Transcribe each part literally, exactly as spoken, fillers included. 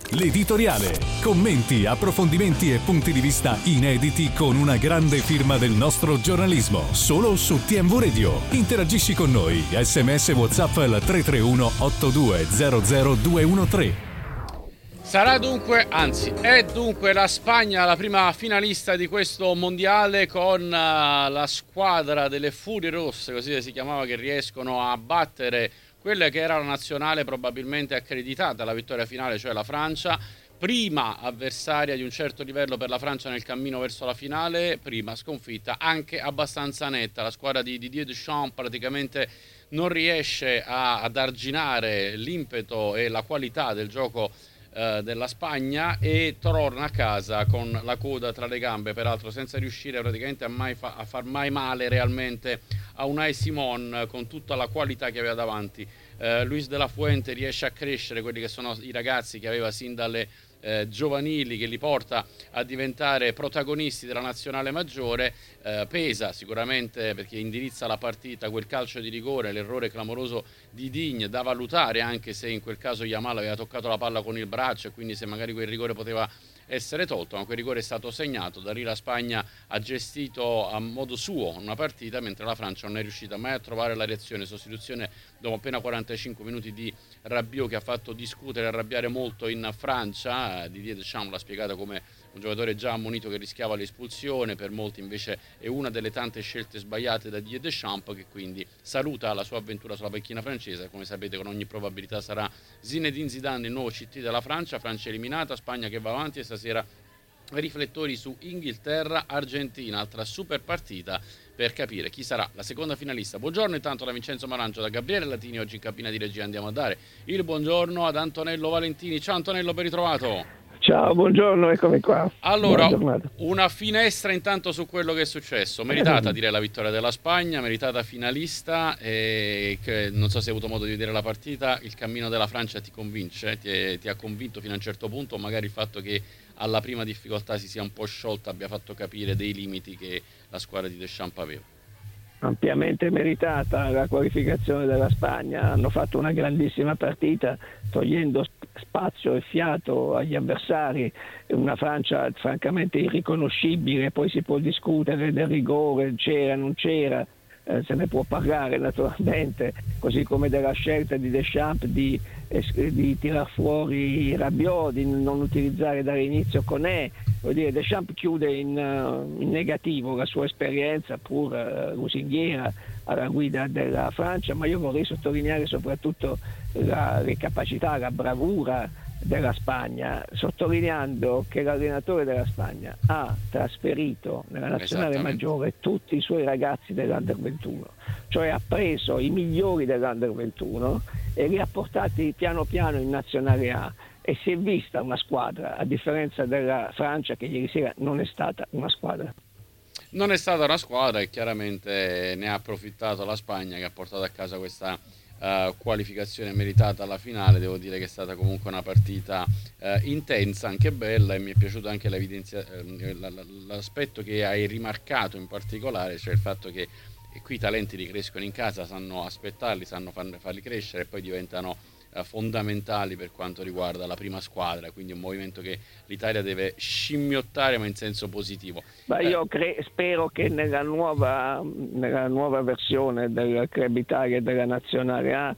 L'editoriale. Commenti, approfondimenti e punti di vista inediti con una grande firma del nostro giornalismo. Solo su T M V Radio. Interagisci con noi. Sms WhatsApp al tre tre uno otto due zero zero due uno tre. Sarà dunque, anzi, è dunque la Spagna la prima finalista di questo mondiale, con uh, la squadra delle Furie Rosse, così si chiamava, che riescono a battere quella che era la nazionale probabilmente accreditata alla vittoria finale, cioè la Francia, prima avversaria di un certo livello per la Francia nel cammino verso la finale, prima sconfitta anche abbastanza netta. La squadra di Didier Deschamps praticamente non riesce a, ad arginare l'impeto e la qualità del gioco della Spagna e torna a casa con la coda tra le gambe, peraltro senza riuscire praticamente a, mai fa- a far mai male realmente a Unai Simon, con tutta la qualità che aveva davanti. eh, Luis de la Fuente riesce a crescere quelli che sono i ragazzi che aveva sin dalle eh, giovanili, che li porta a diventare protagonisti della nazionale maggiore. Eh, pesa sicuramente perché indirizza la partita quel calcio di rigore, l'errore clamoroso di Digne, da valutare, anche se in quel caso Yamal aveva toccato la palla con il braccio e quindi se magari quel rigore poteva essere tolto, ma quel rigore è stato segnato. Da lì la Spagna ha gestito a modo suo una partita, mentre la Francia non è riuscita mai a trovare la reazione. Sostituzione dopo appena quarantacinque minuti di Rabiot, che ha fatto discutere e arrabbiare molto in Francia. Didier Deschamps l'ha spiegata come un giocatore già ammonito che rischiava l'espulsione, per molti invece è una delle tante scelte sbagliate da Didier Deschamps, che quindi saluta la sua avventura sulla panchina francese. Come sapete, con ogni probabilità sarà Zinedine Zidane il nuovo C T della Francia. Francia eliminata, Spagna che va avanti, e stasera riflettori su Inghilterra-Argentina, altra super partita per capire chi sarà la seconda finalista. Buongiorno intanto da Vincenzo Marancio, da Gabriele Latini. Oggi in cabina di regia andiamo a dare il buongiorno ad Antonello Valentini. Ciao Antonello, ben ritrovato. Ciao, buongiorno, eccomi qua. Allora, una finestra intanto su quello che è successo. Meritata, direi, la vittoria della Spagna, meritata finalista. E che, non so se hai avuto modo di vedere la partita, il cammino della Francia ti convince? Ti, è, ti ha convinto fino a un certo punto, o magari il fatto che alla prima difficoltà si sia un po' sciolta abbia fatto capire dei limiti che la squadra di Deschamps aveva? Ampiamente meritata la qualificazione della Spagna. Hanno fatto una grandissima partita, togliendo spazio e fiato agli avversari. Una Francia francamente irriconoscibile, poi si può discutere del rigore, c'era, non c'era, eh, se ne può parlare naturalmente, così come della scelta di Deschamps di, eh, di tirar fuori Rabiot, di non utilizzare dall'inizio Koné. Vuol dire, Deschamps chiude in, uh, in negativo la sua esperienza, pur uh, lusinghiera, alla guida della Francia, ma io vorrei sottolineare soprattutto la, le capacità, la bravura della Spagna, sottolineando che l'allenatore della Spagna ha trasferito nella nazionale maggiore tutti i suoi ragazzi dell'Under ventuno, cioè ha preso i migliori dell'Under ventuno e li ha portati piano piano in nazionale A. E si è vista una squadra, a differenza della Francia, che ieri sera non è stata una squadra. Non è stata una squadra e chiaramente ne ha approfittato la Spagna, che ha portato a casa questa uh, qualificazione meritata alla finale. Devo dire che è stata comunque una partita uh, intensa, anche bella, e mi è piaciuto anche l'evidenzia, uh, l'aspetto che hai rimarcato in particolare, cioè il fatto che qui i talenti ricrescono in casa, sanno aspettarli, sanno farli crescere e poi diventano fondamentali per quanto riguarda la prima squadra, quindi un movimento che l'Italia deve scimmiottare, ma in senso positivo. Ma io cre- spero che nella nuova, nella nuova versione del Club Italia e della Nazionale A,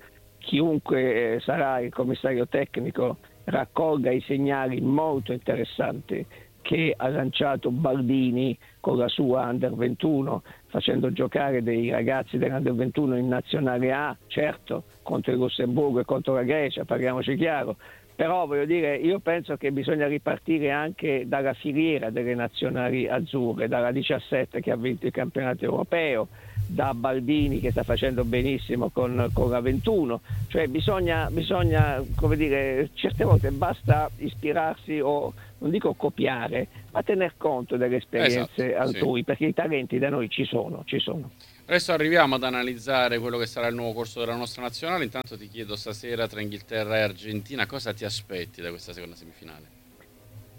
chiunque sarà il commissario tecnico raccolga i segnali molto interessanti che ha lanciato Baldini con la sua Under ventuno, facendo giocare dei ragazzi dell'Under ventuno in nazionale A, certo, contro il Lussemburgo e contro la Grecia, parliamoci chiaro, però voglio dire, io penso che bisogna ripartire anche dalla filiera delle nazionali azzurre, dalla diciassette che ha vinto il campionato europeo, da Baldini che sta facendo benissimo con, con la ventuno, cioè bisogna, bisogna, come dire, certe volte basta ispirarsi o non dico copiare, ma tener conto delle esperienze esatto, altrui, sì. Perché i talenti da noi ci sono, ci sono. Adesso arriviamo ad analizzare quello che sarà il nuovo corso della nostra nazionale. Intanto ti chiedo, stasera tra Inghilterra e Argentina, cosa ti aspetti da questa seconda semifinale?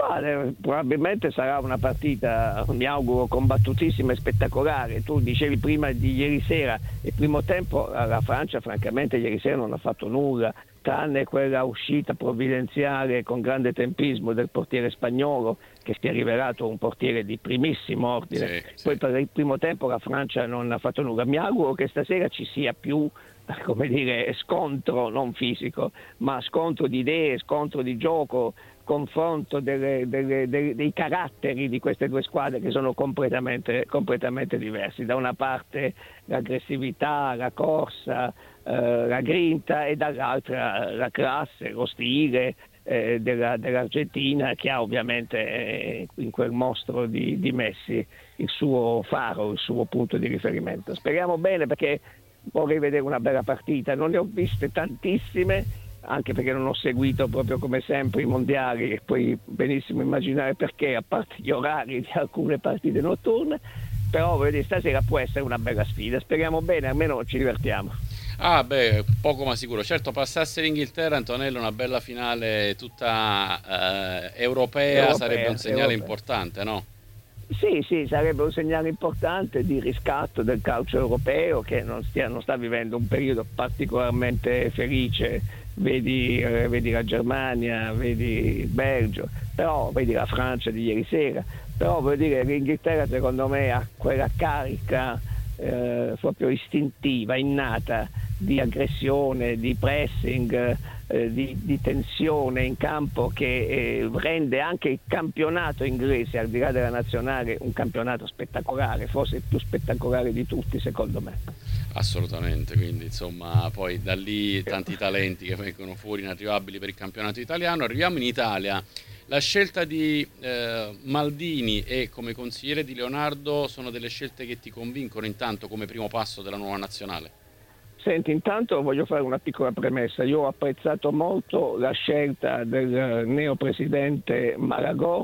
Vale, probabilmente sarà una partita, mi auguro, combattutissima e spettacolare. Tu dicevi prima di ieri sera, il primo tempo la Francia francamente ieri sera non ha fatto nulla, tranne quella uscita provvidenziale con grande tempismo del portiere spagnolo, che si è rivelato un portiere di primissimo ordine. Sì, Poi sì. per il primo tempo la Francia non ha fatto nulla. Mi auguro che stasera ci sia più, come dire, scontro non fisico, ma scontro di idee, scontro di gioco, confronto delle, delle, dei, dei caratteri di queste due squadre che sono completamente, completamente diversi. Da una parte l'aggressività, la corsa, eh, la grinta, e dall'altra la classe, lo stile eh, della, dell'Argentina, che ha ovviamente eh, in quel mostro di, di Messi il suo faro, il suo punto di riferimento. Speriamo bene, perché vorrei vedere una bella partita. Non ne ho viste tantissime, anche perché non ho seguito proprio come sempre i mondiali, e puoi benissimo immaginare perché, a parte gli orari di alcune partite notturne. Però voglio dire, stasera può essere una bella sfida, speriamo bene, almeno ci divertiamo. Ah, beh, poco ma sicuro. Certo, passasse l'Inghilterra, Antonello, una bella finale tutta eh, europea, Europea, sarebbe un segnale europea. importante, no? Sì, sì, sarebbe un segnale importante di riscatto del calcio europeo, che non, stia, non sta vivendo un periodo particolarmente felice. Vedi, eh, vedi la Germania, vedi il Belgio, però vedi la Francia di ieri sera. Però voglio dire, l'Inghilterra secondo me ha quella carica eh, proprio istintiva, innata, di aggressione, di pressing, eh, di, di tensione in campo, che eh, rende anche il campionato inglese, al di là della nazionale, un campionato spettacolare, forse il più spettacolare di tutti secondo me. Assolutamente, quindi insomma poi da lì tanti talenti che vengono fuori inarrivabili per il campionato italiano. Arriviamo in Italia. La scelta di eh, Maldini e come consigliere di Leonardo sono delle scelte che ti convincono intanto come primo passo della nuova nazionale? Senti, intanto voglio fare una piccola premessa. Io ho apprezzato molto la scelta del neopresidente Malagò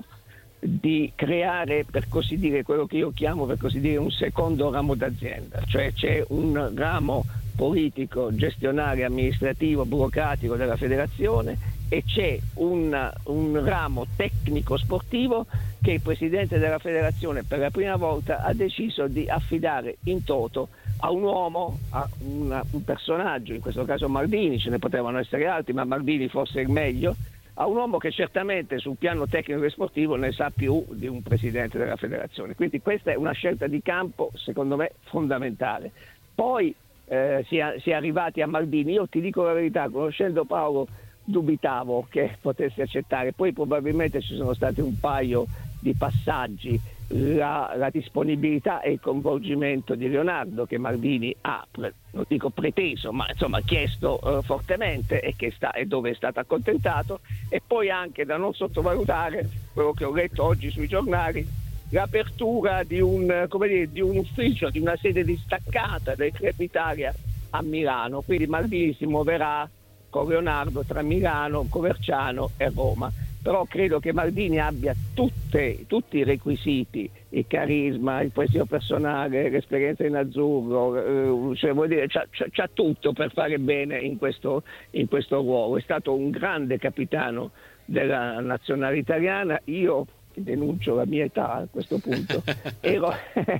di creare, per così dire, quello che io chiamo, per così dire, un secondo ramo d'azienda. Cioè c'è un ramo politico, gestionale, amministrativo, burocratico della federazione, e c'è un, un ramo tecnico sportivo che il presidente della federazione per la prima volta ha deciso di affidare in toto a un uomo, a una, un personaggio, in questo caso Maldini, ce ne potevano essere altri, ma Maldini forse è il meglio, a un uomo che certamente sul piano tecnico e sportivo ne sa più di un presidente della federazione. Quindi questa è una scelta di campo, secondo me, fondamentale. Poi eh, si, è, si è arrivati a Maldini. Io ti dico la verità, conoscendo Paolo dubitavo che potesse accettare, poi probabilmente ci sono stati un paio di passaggi, la, la disponibilità e il coinvolgimento di Leonardo, che Maldini ha, non dico preteso, ma insomma chiesto eh, fortemente, e che sta, e dove è stato accontentato, e poi anche da non sottovalutare quello che ho letto oggi sui giornali, l'apertura di un, come dire, di un ufficio, di una sede distaccata del Club Italia a Milano. Quindi Maldini si muoverà con Leonardo tra Milano, Coverciano e Roma. Però credo che Maldini abbia tutte, tutti i requisiti, il carisma, il prestio personale, l'esperienza in azzurro, eh, cioè vuol dire c'ha, c'ha, c'ha tutto per fare bene in questo, in questo ruolo. È stato un grande capitano della nazionale italiana. Io denuncio la mia età a questo punto, ero,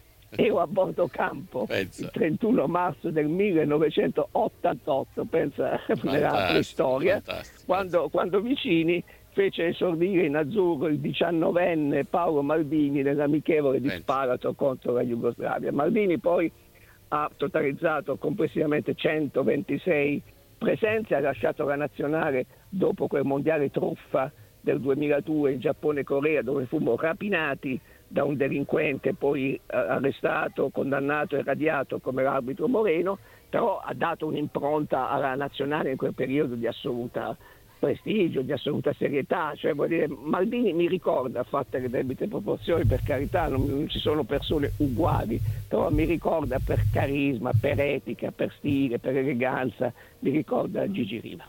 ero a bordo campo pensa. Il trentuno marzo del millenovecentottantotto, pensa, nella preistoria, quando, quando Vicini fece esordire in azzurro il diciannovenne Paolo Maldini nell'amichevole di Sparato contro la Jugoslavia. Maldini poi ha totalizzato complessivamente centoventisei presenze, ha lasciato la nazionale dopo quel mondiale truffa del duemiladue in Giappone e Corea, dove fummo rapinati da un delinquente poi arrestato, condannato e radiato come l'arbitro Moreno, però ha dato un'impronta alla nazionale in quel periodo di assoluta prestigio, di assoluta serietà. Cioè vuol dire, Maldini mi ricorda, fatte le debite proporzioni, per carità, non, non ci sono persone uguali, però mi ricorda per carisma, per etica, per stile, per eleganza, mi ricorda Gigi Riva.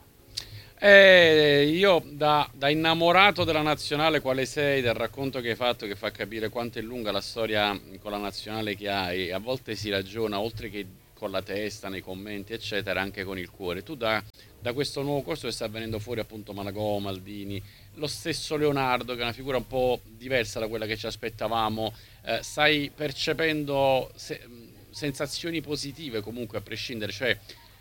Eh, io da, da innamorato della nazionale quale sei, del racconto che hai fatto, che fa capire quanto è lunga la storia con la nazionale che hai, a volte si ragiona oltre che con la testa, nei commenti eccetera, anche con il cuore. Tu da da questo nuovo corso che sta venendo fuori, appunto Malagò, Maldini, lo stesso Leonardo, che è una figura un po' diversa da quella che ci aspettavamo, eh, stai percependo se, sensazioni positive comunque a prescindere, cioè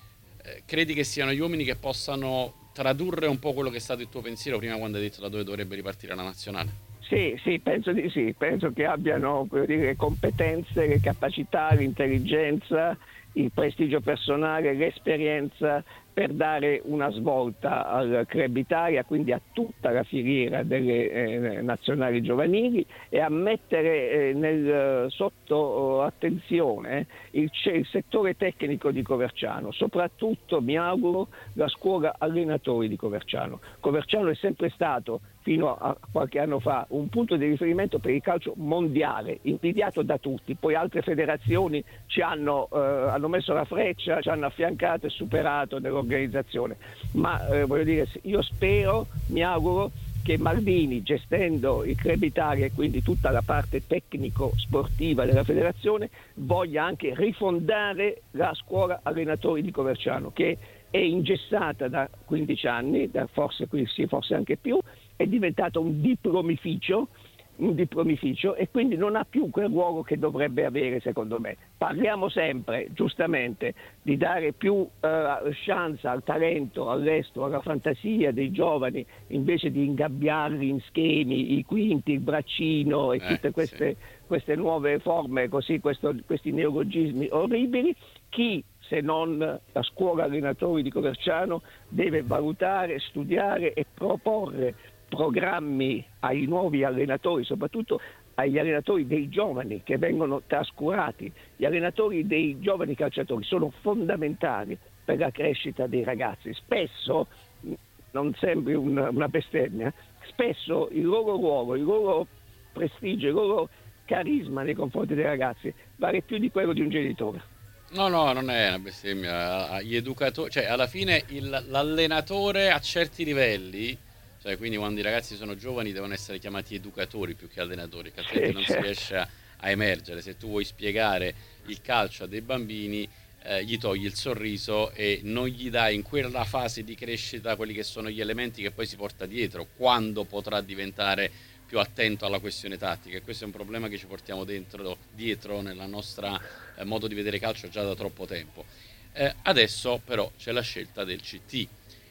eh, credi che siano gli uomini che possano tradurre un po' quello che è stato il tuo pensiero prima, quando hai detto da dove dovrebbe ripartire la nazionale? Sì, sì, penso di sì, penso che abbiano, come dire, competenze, le capacità, l'intelligenza, il prestigio personale, l'esperienza per dare una svolta al Club Italia, quindi a tutta la filiera delle eh, nazionali giovanili, e a mettere eh, nel, sotto attenzione il, il settore tecnico di Coverciano, soprattutto mi auguro la scuola allenatori di Coverciano. Coverciano è sempre stato, fino a qualche anno fa, un punto di riferimento per il calcio mondiale, invidiato da tutti. Poi altre federazioni ci hanno, eh, hanno messo la freccia, ci hanno affiancato e superato nell'organizzazione. Ma eh, voglio dire, io spero, mi auguro che Maldini, gestendo il Club Italia e quindi tutta la parte tecnico-sportiva della federazione, voglia anche rifondare la scuola allenatori di Coverciano, che è ingessata da quindici anni, da forse, sì, forse anche più, è diventato un diplomificio, un diplomificio e quindi non ha più quel ruolo che dovrebbe avere, secondo me. Parliamo sempre, giustamente, di dare più eh, chance al talento, all'estero, alla fantasia dei giovani, invece di ingabbiarli in schemi, i quinti, il braccino e eh, tutte queste, sì. queste nuove forme, così, questo, questi neologismi orribili. Chi, se non la scuola allenatori di Coverciano, deve valutare, studiare e proporre programmi ai nuovi allenatori, soprattutto agli allenatori dei giovani che vengono trascurati. Gli allenatori dei giovani calciatori sono fondamentali per la crescita dei ragazzi. Spesso, non sembri una, una bestemmia, spesso il loro ruolo, il loro prestigio, il loro carisma nei confronti dei ragazzi vale più di quello di un genitore. No, no, non è una bestemmia. Gli educatori, cioè alla fine il, l'allenatore a certi livelli, cioè quindi quando i ragazzi sono giovani devono essere chiamati educatori più che allenatori, che altrimenti Sì, non certo. si riesce a, a emergere. Se tu vuoi spiegare il calcio a dei bambini, eh, gli togli il sorriso e non gli dai in quella fase di crescita quelli che sono gli elementi che poi si porta dietro, quando potrà diventare più attento alla questione tattica. E questo è un problema che ci portiamo dentro, dietro nella nostra eh, modo di vedere calcio già da troppo tempo. Eh, adesso però c'è la scelta del C T.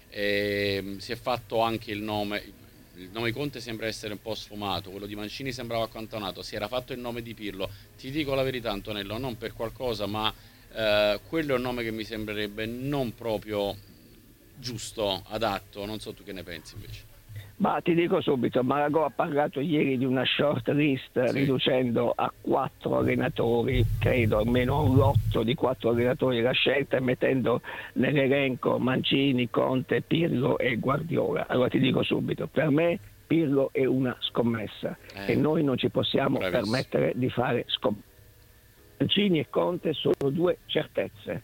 Eh, si è fatto anche il nome, il nome di Conte sembra essere un po' sfumato, quello di Mancini sembrava accantonato, si era fatto il nome di Pirlo. Ti dico la verità, Antonello, non per qualcosa, ma eh, quello è un nome che mi sembrerebbe non proprio giusto, adatto. Non so tu che ne pensi invece. Ma ti dico subito, Malagò ha parlato ieri di una short list, sì, riducendo a quattro allenatori, credo almeno un lotto di quattro allenatori la scelta, e mettendo nell'elenco Mancini, Conte, Pirlo e Guardiola. Allora ti dico subito, per me Pirlo è una scommessa eh, e noi non ci possiamo bravissimo. permettere di fare scommesse. Mancini e Conte sono due certezze,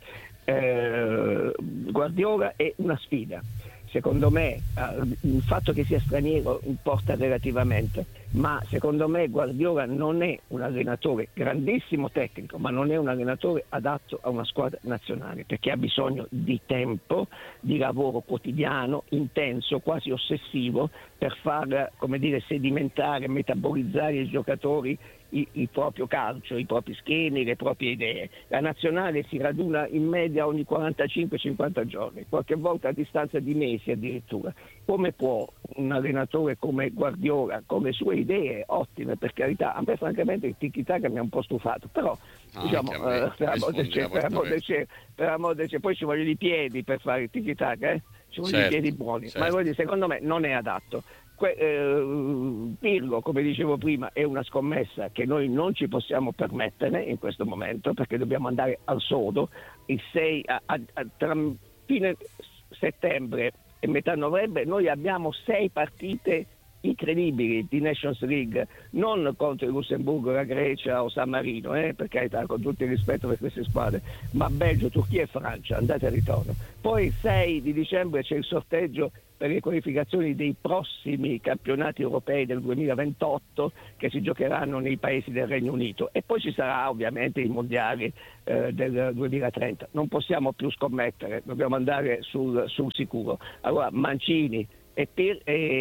eh, Guardiola è una sfida. Secondo me il fatto che sia straniero importa relativamente, ma secondo me Guardiola non è un allenatore grandissimo tecnico, ma non è un allenatore adatto a una squadra nazionale, perché ha bisogno di tempo, di lavoro quotidiano, intenso, quasi ossessivo, per far, come dire, sedimentare, metabolizzare i giocatori il, il proprio calcio, i propri schemi, le proprie idee. La nazionale si raduna in media ogni quarantacinque cinquanta giorni, qualche volta a distanza di mesi addirittura. Come può un allenatore come Guardiola, con le sue idee ottime, per carità, a me francamente il tiki-taka mi ha un po' stufato, però ah, diciamo eh, per amor del cielo, per amor del cielo, per amor del cielo, poi ci vogliono i piedi per fare il tiki-taka, eh? Ci vogliono certo, i piedi buoni, certo. Ma voglio dire, secondo me non è adatto. Que- eh, Pirlo, come dicevo prima, è una scommessa che noi non ci possiamo permettere in questo momento, perché dobbiamo andare al sodo. Il sei a, a, a, tra fine settembre e metà novembre noi abbiamo sei partite incredibili di Nations League, non contro il Lussemburgo, la Grecia o San Marino, eh, per carità, con tutto il rispetto per queste squadre, ma Belgio, Turchia e Francia, andate e ritorno. Poi il sei di dicembre c'è il sorteggio per le qualificazioni dei prossimi campionati europei del duemilaventotto che si giocheranno nei paesi del Regno Unito, e poi ci sarà ovviamente i mondiali eh, del duemilatrenta. Non possiamo più scommettere, dobbiamo andare sul, sul sicuro. Allora Mancini e, Pir-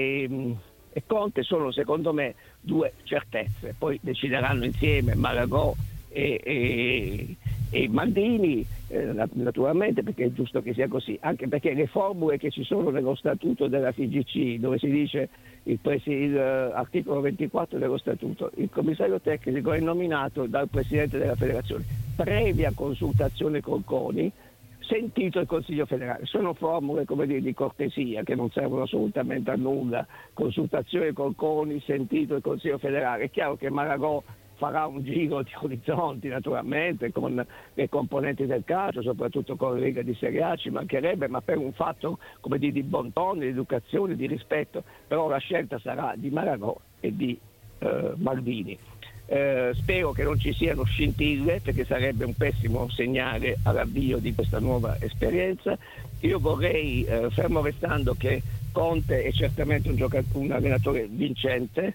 e, e Conte sono secondo me due certezze, poi decideranno insieme Malagò e, e, e Maldini, eh, naturalmente, perché è giusto che sia così, anche perché le formule che ci sono nello statuto della F I G C, dove si dice il, il uh, articolo ventiquattro dello statuto, il commissario tecnico è nominato dal presidente della federazione previa consultazione col CONI, sentito il Consiglio federale. Sono formule, come dire, di cortesia che non servono assolutamente a nulla. Consultazione col CONI, sentito il Consiglio federale. È chiaro che Malagò farà un giro di orizzonti naturalmente con le componenti del calcio, soprattutto con la Lega di Serie A, ci mancherebbe, ma per un fatto, come dire, di bon ton, di educazione, di rispetto. Però la scelta sarà di Malagò e di eh, Maldini. Eh, spero che non ci siano scintille, perché sarebbe un pessimo segnale all'avvio di questa nuova esperienza. Io vorrei, eh, fermo restando che Conte è certamente un, gioca- un allenatore vincente,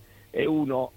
è uno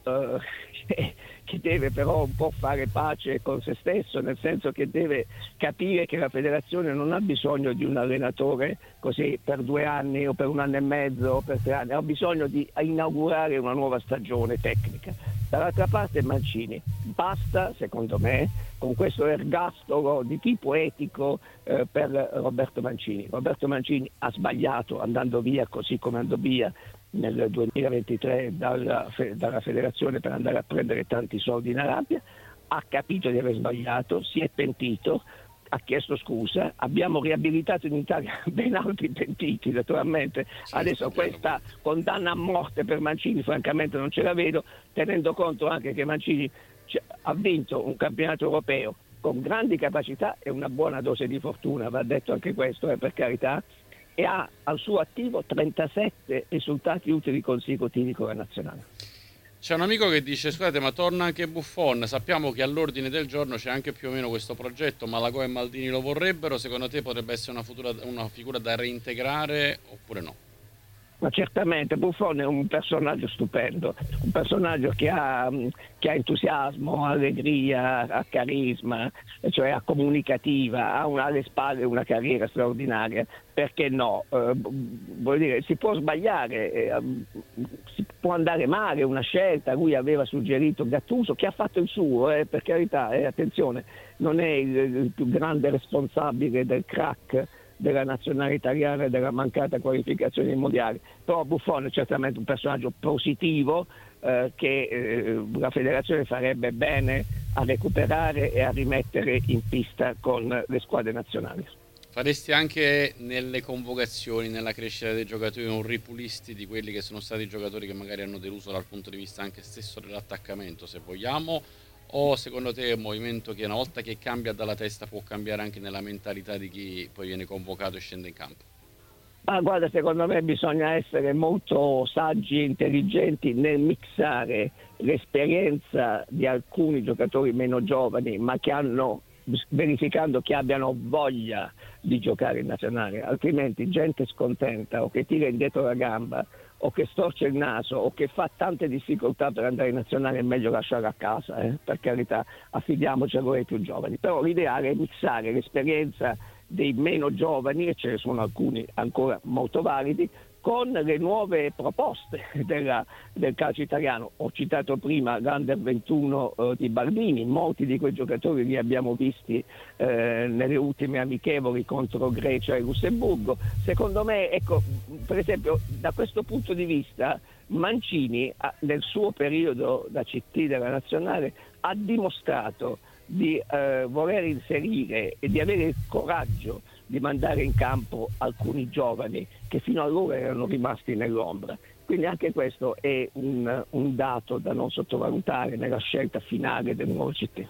eh, che deve però un po' fare pace con se stesso, nel senso che deve capire che la federazione non ha bisogno di un allenatore così per due anni o per un anno e mezzo o per tre anni, ha bisogno di inaugurare una nuova stagione tecnica. Dall'altra parte Mancini, basta secondo me con questo ergastolo di tipo etico eh, per Roberto Mancini. Roberto Mancini ha sbagliato andando via così come andò via nel duemilaventitré dalla, dalla federazione per andare a prendere tanti soldi in Arabia, ha capito di aver sbagliato, si è pentito, ha chiesto scusa, abbiamo riabilitato in Italia ben altri pentiti naturalmente. Sì, adesso questa condanna a morte per Mancini francamente non ce la vedo, tenendo conto anche che Mancini ha vinto un campionato europeo con grandi capacità e una buona dose di fortuna, va detto anche questo, eh, per carità, e ha al suo attivo trentasette risultati utili consecutivi con la nazionale. C'è un amico che dice: scusate, ma torna anche Buffon, sappiamo che all'ordine del giorno c'è anche più o meno questo progetto, Malagò e Maldini lo vorrebbero, secondo te potrebbe essere una, futura, una figura da reintegrare oppure no? Ma certamente Buffon è un personaggio stupendo, un personaggio che ha, che ha entusiasmo, allegria, ha carisma, cioè ha comunicativa, ha una, alle spalle una carriera straordinaria. Perché no? Eh, vuol dire, si può sbagliare, eh, si può andare male una scelta. Lui aveva suggerito Gattuso, che ha fatto il suo, eh, per carità, eh, attenzione, non è il, il più grande responsabile del crack della nazionale italiana e della mancata qualificazione ai mondiali, però Buffon è certamente un personaggio positivo eh, che eh, la federazione farebbe bene a recuperare e a rimettere in pista con le squadre nazionali. Faresti anche nelle convocazioni, nella crescita dei giocatori, un ripulisti di quelli che sono stati giocatori che magari hanno deluso dal punto di vista anche stesso dell'attaccamento, se vogliamo? O secondo te è un movimento che una volta che cambia dalla testa può cambiare anche nella mentalità di chi poi viene convocato e scende in campo? Ah, guarda, secondo me bisogna essere molto saggi e intelligenti nel mixare l'esperienza di alcuni giocatori meno giovani, ma che hanno, verificando che abbiano voglia di giocare in nazionale, altrimenti gente scontenta o che tira indietro la gamba o che storce il naso o che fa tante difficoltà per andare in nazionale è meglio lasciare a casa, eh? Per carità, affidiamoci a voi più giovani. Però l'ideale è mixare l'esperienza dei meno giovani, e ce ne sono alcuni ancora molto validi, con le nuove proposte della, del calcio italiano. Ho citato prima l'Under ventuno eh, di Baldini, molti di quei giocatori li abbiamo visti eh, nelle ultime amichevoli contro Grecia e Lussemburgo. Secondo me, ecco, per esempio, da questo punto di vista Mancini ha, nel suo periodo da C T della nazionale ha dimostrato di eh, voler inserire e di avere il coraggio di mandare in campo alcuni giovani che fino allora erano rimasti nell'ombra. Quindi anche questo è un, un dato da non sottovalutare nella scelta finale del nuovo C T.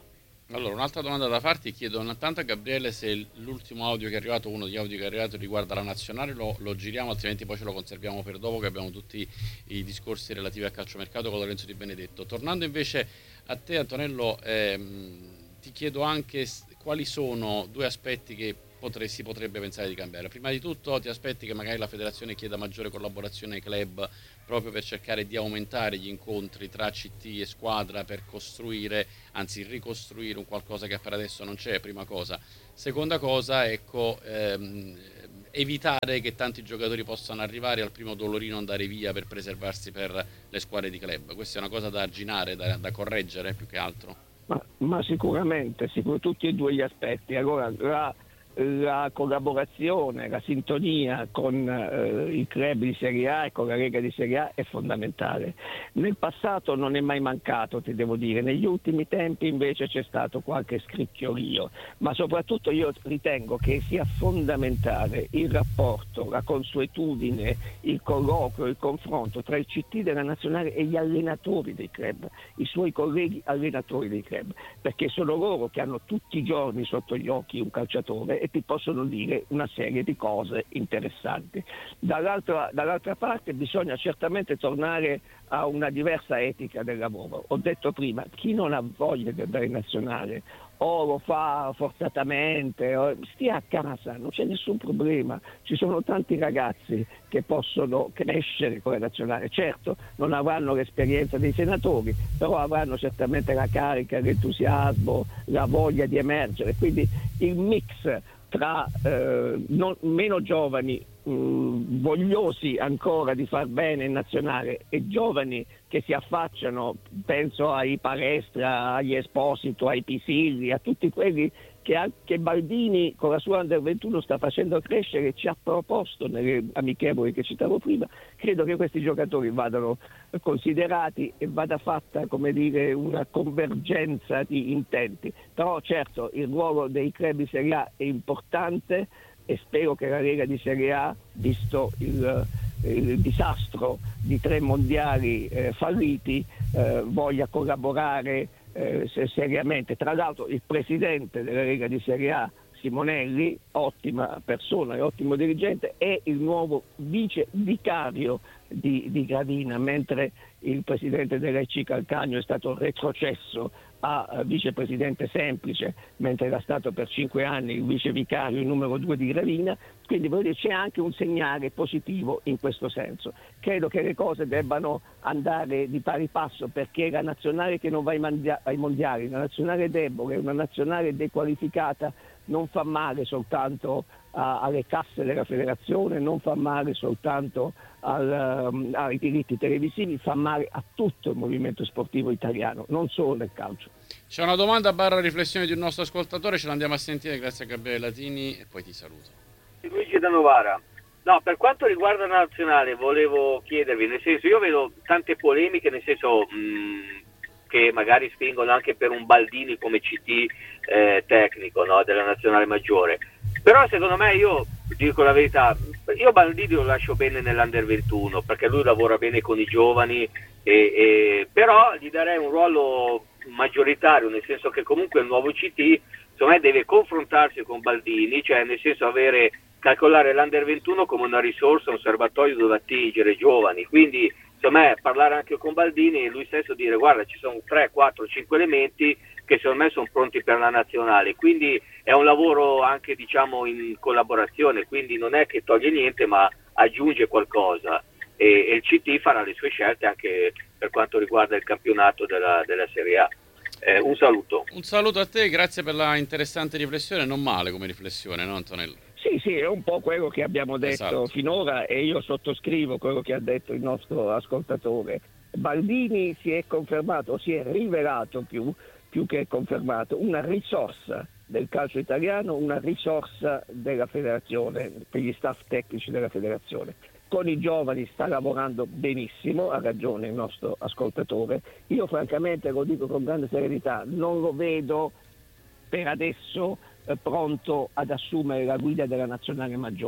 Allora, un'altra domanda da farti, chiedo intanto a Gabriele se l'ultimo audio che è arrivato, uno degli audio che è arrivato riguarda la nazionale, lo, lo giriamo, altrimenti poi ce lo conserviamo per dopo, che abbiamo tutti i discorsi relativi al calciomercato con Lorenzo Di Benedetto. Tornando invece a te, Antonello, ehm, ti chiedo anche quali sono due aspetti che potre, si potrebbe pensare di cambiare. Prima di tutto ti aspetti che magari la federazione chieda maggiore collaborazione ai club proprio per cercare di aumentare gli incontri tra C T e squadra per costruire, anzi ricostruire un qualcosa che per adesso non c'è, prima cosa. Seconda cosa, ecco, ehm, evitare che tanti giocatori possano arrivare al primo dolorino andare via per preservarsi per le squadre di club. Questa è una cosa da arginare, da, da correggere più che altro. Ma, ma sicuramente, sicur- tutti e due gli aspetti. Allora, la, la collaborazione, la sintonia con eh, i club di Serie A e con la Lega di Serie A è fondamentale. Nel passato non è mai mancato, ti devo dire, negli ultimi tempi invece c'è stato qualche scricchiolio, ma soprattutto io ritengo che sia fondamentale il rapporto, la consuetudine, il colloquio, il confronto tra il C T della nazionale e gli allenatori dei club, i suoi colleghi allenatori dei club, perché sono loro che hanno tutti i giorni sotto gli occhi un calciatore e ti possono dire una serie di cose interessanti. Dall'altra, dall'altra parte bisogna certamente tornare a una diversa etica del lavoro. Ho detto prima, chi non ha voglia di andare in nazionale o lo fa forzatamente, o stia a casa, non c'è nessun problema. Ci sono tanti ragazzi che possono crescere con la nazionale. Certo, non avranno l'esperienza dei senatori, però avranno certamente la carica, l'entusiasmo, la voglia di emergere. Quindi il mix tra eh, non, meno giovani mh, vogliosi ancora di far bene in nazionale e giovani che si affacciano, penso ai Palestra, agli Esposito, ai Pisilli, a tutti quelli che anche Baldini con la sua Under ventuno sta facendo crescere, ci ha proposto nelle amichevoli che citavo prima. Credo che questi giocatori vadano considerati e vada fatta, come dire, una convergenza di intenti. Però certo il ruolo dei club di Serie A è importante e spero che la Lega di Serie A, visto il, il disastro di tre mondiali eh, falliti, eh, voglia collaborare Eh, seriamente. Tra l'altro il presidente della Lega di Serie A, Simonelli, ottima persona e ottimo dirigente, è il nuovo vice vicario di, di Gravina, mentre il presidente dell'E C Calcagno è stato retrocesso a vicepresidente semplice, mentre era stato per cinque anni il vice vicario, il numero due di Gravina. Quindi voglio dire, c'è anche un segnale positivo in questo senso. Credo che le cose debbano andare di pari passo, perché la nazionale che non va ai, mandia- ai mondiali, la nazionale debole, una nazionale dequalificata non fa male soltanto a, alle casse della federazione, non fa male soltanto al, um, ai diritti televisivi, fa male a tutto il movimento sportivo italiano, non solo nel calcio. C'è una domanda barra riflessione di un nostro ascoltatore, ce l'andiamo a sentire grazie a Gabriele Latini e poi ti saluto. Luigi da Novara. No, per quanto riguarda la nazionale volevo chiedervi, nel senso, io vedo tante polemiche, nel senso mh, che magari spingono anche per un Baldini come C T eh, tecnico, no, della nazionale maggiore, però secondo me, io dico la verità, io Baldini lo lascio bene nell'Under ventuno perché lui lavora bene con i giovani, e, e, però gli darei un ruolo maggioritario, nel senso che comunque il nuovo C T secondo me deve confrontarsi con Baldini, cioè nel senso avere, calcolare l'Under ventuno come una risorsa, un serbatoio dove attingere giovani, quindi secondo me parlare anche con Baldini e lui stesso dire guarda ci sono tre, quattro, cinque elementi che secondo me sono pronti per la nazionale, quindi è un lavoro anche diciamo in collaborazione, quindi non è che toglie niente ma aggiunge qualcosa e, e il C T farà le sue scelte anche per quanto riguarda il campionato della, della Serie A. Eh, un saluto. Un saluto a te, grazie per la interessante riflessione, non male come riflessione, no Antonello? Sì, sì, è un po' quello che abbiamo detto esatto. finora e io sottoscrivo quello che ha detto il nostro ascoltatore. Baldini si è confermato, si è rivelato più, più che confermato, una risorsa del calcio italiano, una risorsa della federazione, per gli staff tecnici della federazione. Con i giovani sta lavorando benissimo, ha ragione il nostro ascoltatore. Io francamente, lo dico con grande serenità, non lo vedo per adesso eh, pronto ad assumere la guida della nazionale maggiore.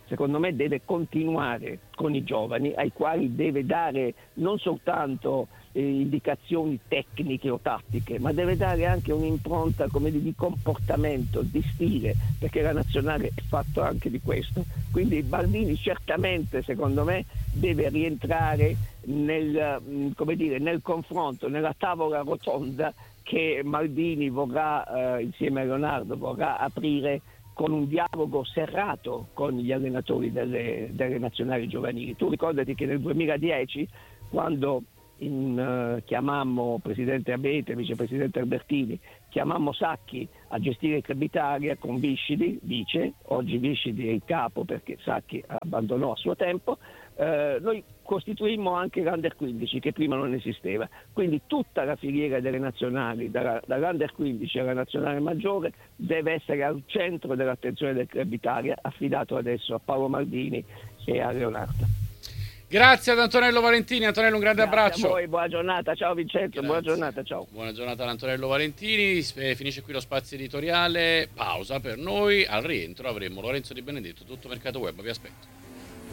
secondo me deve continuare con i giovani, ai quali deve dare non soltanto eh, indicazioni tecniche o tattiche, ma deve dare anche un'impronta, come dire, di comportamento, di stile, perché la nazionale è fatto anche di questo. Quindi Baldini certamente, secondo me, deve rientrare nel, come dire, nel confronto, nella tavola rotonda che Maldini vorrà, eh, insieme a Leonardo, vorrà aprire con un dialogo serrato con gli allenatori delle, delle nazionali giovanili. Tu ricordati che nel duemiladieci, quando in, uh, chiamammo Presidente Abete, Vicepresidente Albertini, chiamammo Sacchi a gestire il Club Italia con Viscidi, vice, oggi Viscidi è il capo perché Sacchi abbandonò a suo tempo, eh, noi costituimmo anche l'Under quindici che prima non esisteva, quindi tutta la filiera delle nazionali, dalla, dall'Under quindici alla nazionale maggiore, deve essere al centro dell'attenzione del Club Italia, affidato adesso a Paolo Maldini e a Leonardo. Grazie ad Antonello Valentini. Antonello, un grande Grazie abbraccio. A voi, buona giornata, ciao Vincenzo, Grazie. Buona giornata, ciao. Buona giornata ad Antonello Valentini. Finisce qui lo spazio editoriale, pausa per noi, al rientro avremo Lorenzo Di Benedetto, Tutto Mercato Web, vi aspetto.